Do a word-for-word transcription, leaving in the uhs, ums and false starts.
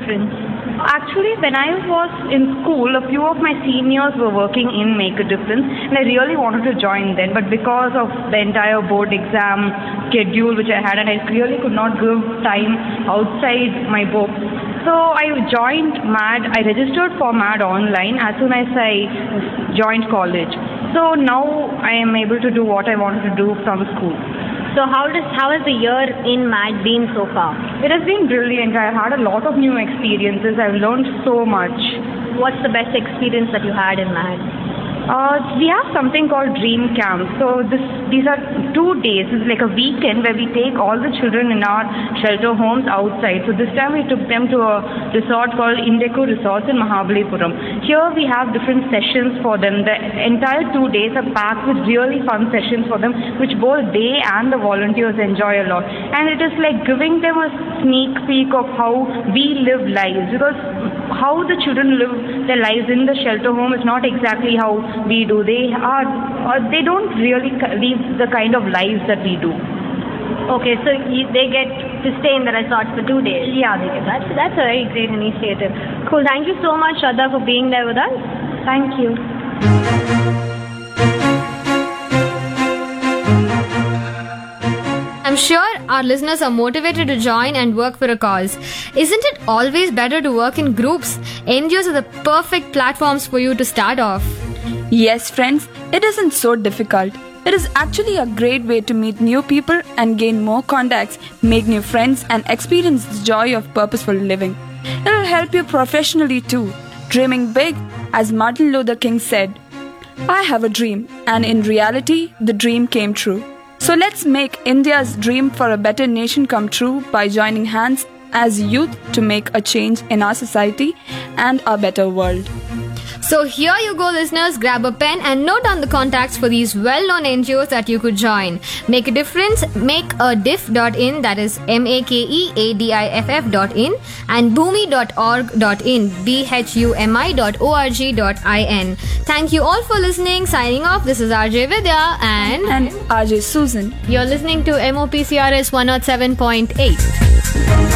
Difference? Actually, when I was in school, a few of my seniors were working in Make a Difference, and I really wanted to join them, but because of the entire board exam schedule which I had, and I really could not give time outside my books. So I joined MAD. I registered for MAD online as soon as I joined college. So now I am able to do what I wanted to do from school. So how does how has the year in MAD been so far? It has been brilliant. I've had a lot of new experiences. I've learned so much. What's the best experience that you had in MAD? Uh, we have something called Dream Camp. So this, these are two days. It's like a weekend where we take all the children in our shelter homes outside. So this time we took them to a resort called Indeco Resorts in Mahabalipuram. Here we have different sessions for them. The entire two days are packed with really fun sessions for them, which both they and the volunteers enjoy a lot. And it is like giving them a sneak peek of how we live lives, because how the children live their lives in the shelter home is not exactly how we do. They are, or they don't really live the kind of lives that we do. Okay, so you, they get to stay in the resort for two days. Yeah, they get. That's that's a very great initiative. Cool. Thank you so much, Shraddha, for being there with us. Thank you. I'm sure our listeners are motivated to join and work for a cause. Isn't it always better to work in groups? N G Os are the perfect platforms for you to start off. Yes, friends, it isn't so difficult. It is actually a great way to meet new people and gain more contacts, make new friends, and experience the joy of purposeful living. It'll help you professionally too. Dreaming big, as Martin Luther King said, I have a dream, and in reality, the dream came true. So let's make India's dream for a better nation come true by joining hands as youth to make a change in our society and a better world. So here you go, listeners. Grab a pen and note down the contacts for these well-known N G Os that you could join. Make a difference. Make a diff dot in, that is M A K E A D I F F dot in, and bhumi dot org dot in, B H U M I dot org dot in. Thank you all for listening. Signing off, this is R J Vidya and... And R J Susan. You're listening to M O P C R S one oh seven point eight.